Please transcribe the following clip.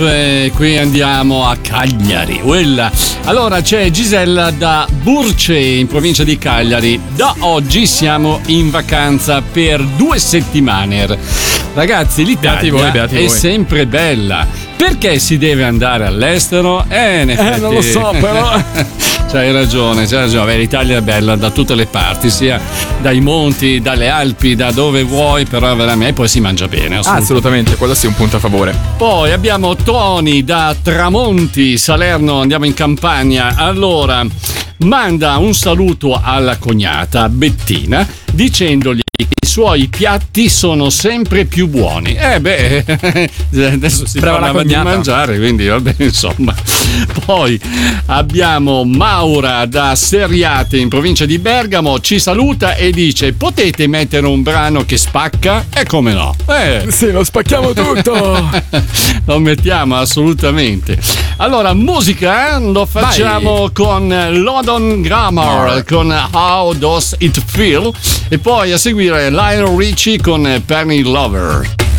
Qui andiamo a Cagliari. Allora c'è Gisella da Burce in provincia di Cagliari. Da oggi siamo in vacanza per 2 settimane. Ragazzi, l'Italia è sempre bella. Perché si deve andare all'estero? In effetti, non lo so, però. C'hai ragione. Beh, l'Italia è bella da tutte le parti, sia dai monti, dalle Alpi, da dove vuoi, però veramente poi si mangia bene. Assolutamente, quello sì, un punto a favore. Poi abbiamo Tony da Tramonti, Salerno, andiamo in Campania. Allora, manda un saluto alla cognata Bettina dicendogli che i suoi piatti sono sempre più buoni. Adesso si parlava di mangiare, quindi va bene, insomma. Poi abbiamo Maura da Seriate in provincia di Bergamo, ci saluta e dice: potete mettere un brano che spacca? E come no? Sì, lo spacchiamo tutto. Lo mettiamo assolutamente. Allora, musica, lo facciamo con London Grammar con How Does It Feel, e poi a seguire Lionel Richie con Penny Lover.